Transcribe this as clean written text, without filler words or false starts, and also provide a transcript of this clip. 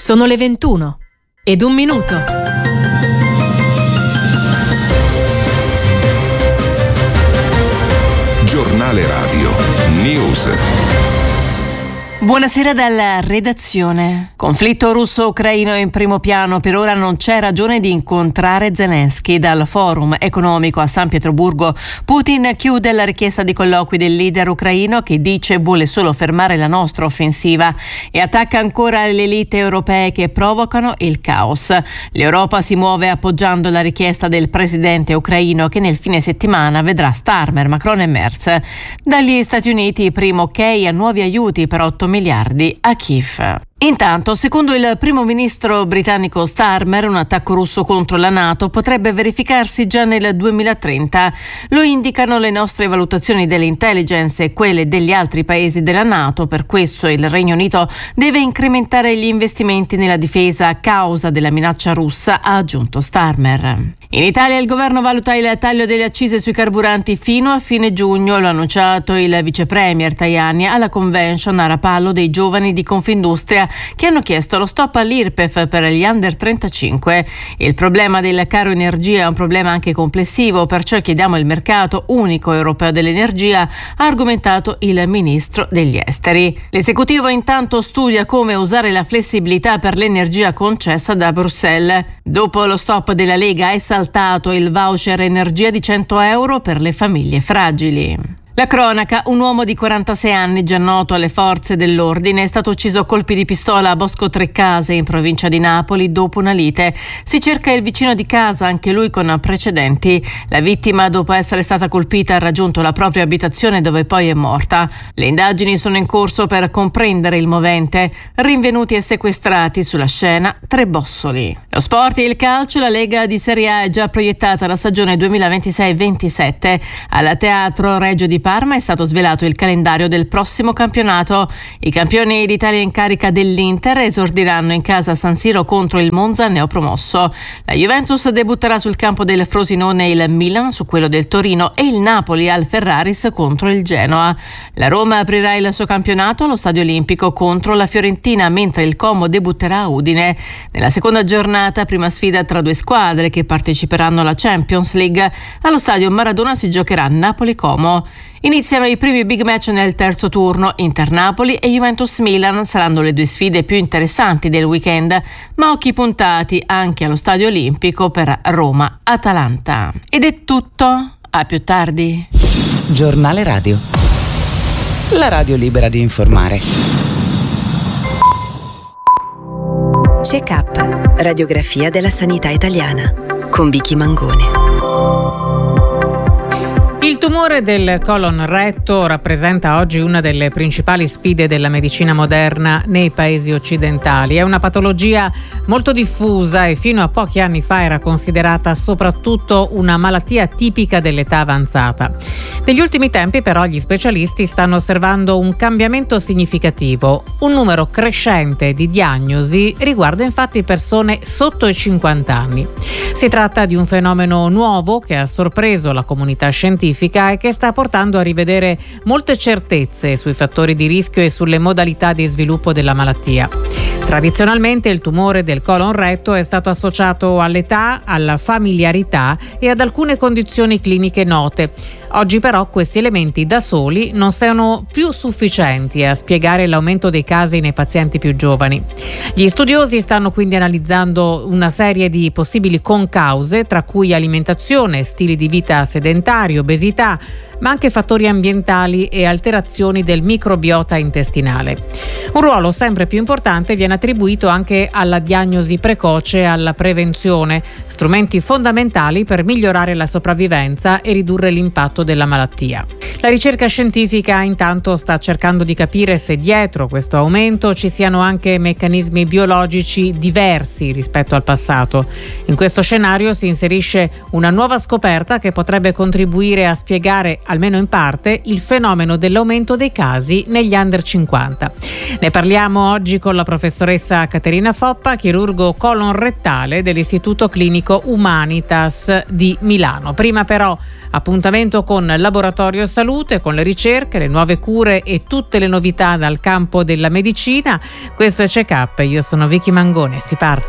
Sono le 21:01. Giornale Radio News. Buonasera dalla redazione. Conflitto russo-ucraino in primo piano. Per ora non c'è ragione di incontrare Zelensky. Dal forum economico a San Pietroburgo, Putin chiude la richiesta di colloqui del leader ucraino, che dice vuole solo fermare la nostra offensiva, e attacca ancora le elite europee che provocano il caos. L'Europa si muove appoggiando la richiesta del presidente ucraino, che nel fine settimana vedrà Starmer, Macron e Merz. Dagli Stati Uniti primo ok a nuovi aiuti per 8 miliardi a Kiev. Intanto, secondo il primo ministro britannico Starmer, un attacco russo contro la NATO potrebbe verificarsi già nel 2030. Lo indicano le nostre valutazioni dell'intelligence e quelle degli altri paesi della NATO. Per questo il Regno Unito deve incrementare gli investimenti nella difesa a causa della minaccia russa, ha aggiunto Starmer. In Italia il governo valuta il taglio delle accise sui carburanti fino a fine giugno. Lo ha annunciato il vice premier Tajani alla convention a Rapallo dei giovani di Confindustria, che hanno chiesto lo stop all'IRPEF per gli under 35. Il problema del caro energia è un problema anche complessivo, perciò chiediamo il mercato unico europeo dell'energia, ha argomentato il ministro degli esteri. L'esecutivo intanto studia come usare la flessibilità per l'energia concessa da Bruxelles. Dopo lo stop della Lega è saltato il voucher energia di 100 euro per le famiglie fragili. La cronaca: un uomo di 46 anni, già noto alle forze dell'ordine, è stato ucciso a colpi di pistola a Bosco Trecase, in provincia di Napoli, dopo una lite. Si cerca il vicino di casa, anche lui con precedenti. La vittima, dopo essere stata colpita, ha raggiunto la propria abitazione, dove poi è morta. Le indagini sono in corso per comprendere il movente. Rinvenuti e sequestrati sulla scena 3 bossoli. Lo sport e il calcio: la Lega di Serie A è già proiettata la stagione 2026-27. Al Teatro Regio di Parma è stato svelato il calendario del prossimo campionato. I campioni d'Italia in carica dell'Inter esordiranno in casa San Siro contro il Monza, neopromosso. La Juventus debutterà sul campo del Frosinone, il Milan su quello del Torino e il Napoli al Ferraris contro il Genoa. La Roma aprirà il suo campionato allo Stadio Olimpico contro la Fiorentina, mentre il Como debutterà a Udine. Nella seconda giornata, prima sfida tra 2 squadre che parteciperanno alla Champions League. Allo Stadio Maradona si giocherà Napoli-Como. Iniziano i primi big match nel terzo turno. Inter-Napoli e Juventus-Milan saranno le 2 sfide più interessanti del weekend, ma occhi puntati anche allo Stadio Olimpico per Roma-Atalanta. Ed è tutto, a più tardi. Giornale Radio, la radio libera di informare. Check-up, radiografia della sanità italiana, con Vicky Mangone. Il tumore del colon retto rappresenta oggi una delle principali sfide della medicina moderna nei paesi occidentali. È una patologia molto diffusa e fino a pochi anni fa era considerata soprattutto una malattia tipica dell'età avanzata. Negli ultimi tempi però gli specialisti stanno osservando un cambiamento significativo. Un numero crescente di diagnosi riguarda infatti persone sotto i 50 anni. Si tratta di un fenomeno nuovo che ha sorpreso la comunità scientifica e che sta portando a rivedere molte certezze sui fattori di rischio e sulle modalità di sviluppo della malattia. Tradizionalmente il tumore del colon retto è stato associato all'età, alla familiarità e ad alcune condizioni cliniche note. Oggi però questi elementi da soli non sono più sufficienti a spiegare l'aumento dei casi nei pazienti più giovani. Gli studiosi stanno quindi analizzando una serie di possibili concause, tra cui alimentazione, stili di vita sedentari, obesità, ma anche fattori ambientali e alterazioni del microbiota intestinale. Un ruolo sempre più importante viene attribuito anche alla diagnosi precoce e alla prevenzione, strumenti fondamentali per migliorare la sopravvivenza e ridurre l'impatto della malattia. La ricerca scientifica intanto sta cercando di capire se dietro questo aumento ci siano anche meccanismi biologici diversi rispetto al passato. In questo scenario si inserisce una nuova scoperta che potrebbe contribuire a spiegare, almeno in parte, il fenomeno dell'aumento dei casi negli under 50. Ne parliamo oggi con la professoressa Caterina Foppa, chirurgo colon rettale dell'Istituto Clinico Humanitas di Milano. Prima però appuntamento con con Laboratorio Salute, con le ricerche, le nuove cure e tutte le novità dal campo della medicina. Questo è Check Up, io sono Vicky Mangone, si parte.